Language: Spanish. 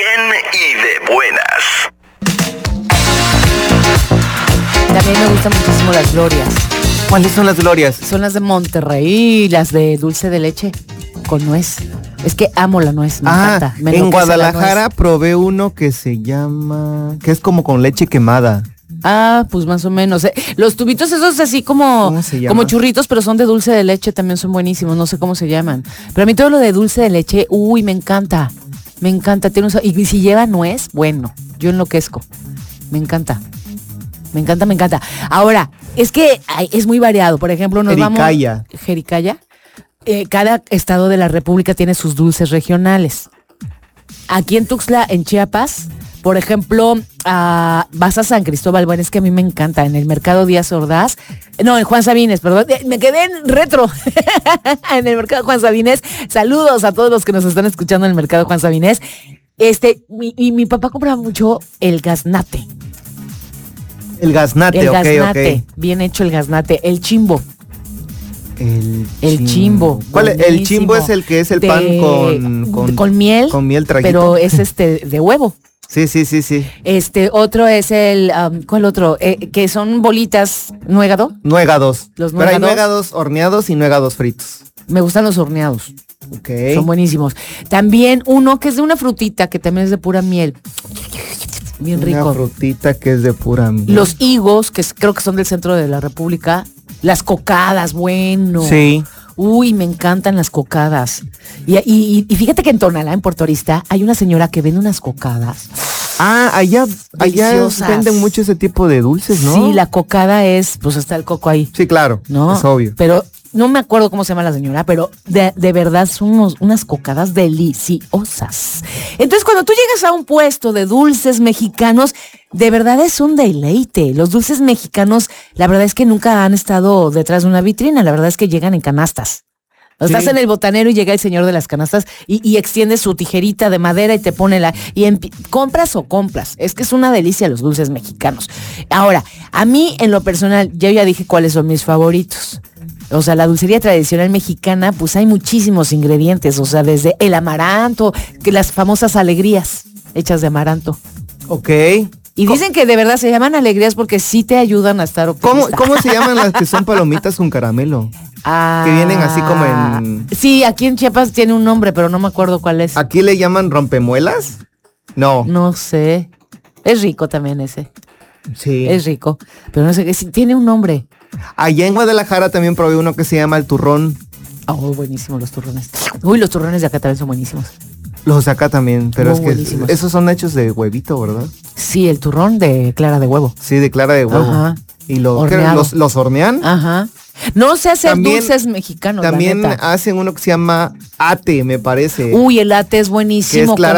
y de buenas. También me gustan muchísimo las glorias. ¿Cuáles son las glorias? Son las de Monterrey, las de dulce de leche con nuez. Es que amo la nuez, me encanta. Me en enloquece la Guadalajara nuez. probé uno que se llama, que es como con leche quemada. Pues más o menos. Los tubitos esos así como, ¿Cómo se llama? como churritos, pero son de dulce de leche, también son buenísimos, no sé cómo se llaman. Pero a mí todo lo de dulce de leche, me encanta. Me encanta. Y si lleva nuez, bueno, yo enloquezco. Me encanta. Me encanta, me encanta. Ahora, es que es muy variado. Por ejemplo, Jericaya. Jericaya. Cada estado de la República tiene sus dulces regionales. Aquí en Tuxtla, en Chiapas, por ejemplo, vas a San Cristóbal. Bueno, es que a mí me encanta. En el Mercado Díaz Ordaz. No, en Juan Sabines, perdón. Me quedé en retro. En el Mercado Juan Sabines. Saludos a todos los que nos están escuchando en el Mercado Juan Sabines. Mi papá compraba mucho el gaznate. El gaznate, El ok. bien hecho el gaznate. El chimbo. El chimbo. ¿Cuál es? El chimbo es el que es el pan con miel. Con miel traguito. Pero es de huevo. Sí. Otro es el, ¿cuál otro? Que son bolitas, nuegado. Nuegados. Los Pero hay nuegados. nuegados horneados y nuegados fritos. Me gustan los horneados. Ok. Son buenísimos. También uno que es de una frutita, que también es de pura miel. Bien rico. Una frutita que es de pura miel. Los higos, que creo que son del centro de la República. Las cocadas, bueno. Sí. Uy, me encantan las cocadas. Y fíjate que en Tonalá, en Puerto Arista, hay una señora que vende unas cocadas. Allá Deliciosas. venden mucho ese tipo de dulces, ¿no? Sí, la cocada es, pues está el coco ahí. Sí, claro. ¿No? Es obvio. Pero no me acuerdo cómo se llama la señora, pero de verdad son unas cocadas deliciosas. Entonces, cuando tú llegas a un puesto de dulces mexicanos, de verdad es un deleite. Los dulces mexicanos, la verdad es que nunca han estado detrás de una vitrina, la verdad es que llegan en canastas. Estás en el botanero y llega el señor de las canastas y extiende su tijerita de madera y te pone compras o compras. Es que es una delicia los dulces mexicanos. Ahora, a mí en lo personal, yo ya dije cuáles son mis favoritos. O sea, la dulcería tradicional mexicana, pues hay muchísimos ingredientes. O sea, desde el amaranto, que las famosas alegrías hechas de amaranto. Ok. Y dicen que de verdad se llaman alegrías porque sí te ayudan a estar optimista. ¿Cómo se llaman las que son palomitas con caramelo? Que vienen así como en... Sí, aquí en Chiapas tiene un nombre, pero no me acuerdo cuál es. ¿Aquí le llaman rompemuelas? No. No sé. Es rico también ese. Sí. Es rico. Pero no sé, tiene un nombre. Allá en Guadalajara también probé uno que se llama el turrón. Buenísimos los turrones. Uy, los turrones de acá también son buenísimos. Los acá también, pero Muy es que buenísimos. esos son hechos de huevito, ¿verdad? Sí, el turrón de clara de huevo. Sí, de clara de huevo. Ajá. ¿Y Horneado. los hornean? Ajá. No sé hacer También- dulces mexicanos, También la neta. hacen uno que se llama ate, me parece. Uy, el ate es buenísimo. Que es clara